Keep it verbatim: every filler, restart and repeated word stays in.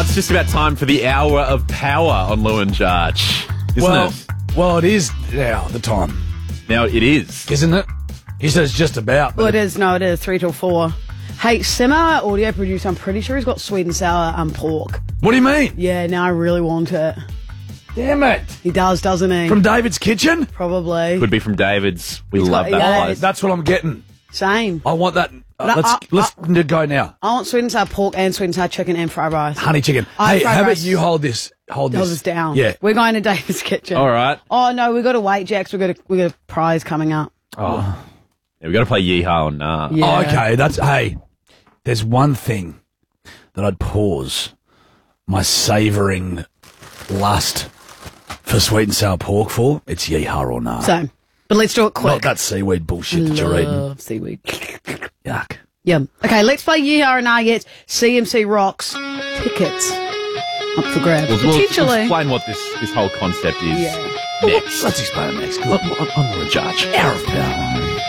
Oh, it's just about time for the hour of power on Lou and Jarch, isn't well, it? well, it is now the time, Now it is. isn't it? He says just about. But Well, it is. No, it is. Three till four. Hey, Simmer, our audio producer, I'm pretty sure he's got sweet and sour um, pork. What do you mean? Yeah, now I really want it. Damn it! He does, doesn't he? From David's kitchen? Probably. Could be from David's. We He's love got- that yeah, place. That's what I'm getting. Same. I want that. Uh, No, let's uh, let's uh, go now. I want sweet and sour pork and sweet and sour chicken and fried rice. Honey chicken. I hey, fried how about rice. you hold this? Hold, Hold this. us down. Yeah. We're going to David's kitchen. All right. Oh, no, we've got to wait, Jax. We've got a, we got a prize coming up. Oh. Yeah, we got to play Yeehaw or Nah. Yeah. Oh, okay, that's hey. There's one thing that I'd pause my savouring lust for sweet and sour pork for. It's yeehaw or nah. So, but let's do it quick. Not that seaweed bullshit that you're eating. Love seaweed. Yuck. Yum. Okay, let's play Yeehaw or Nah Yet. C M C Rocks tickets up for grabs. We'll, we'll Potentially. explain what this, this whole concept is Yeah. next. Let's explain it next. On, on, on Lou and Jarch. Hour of power.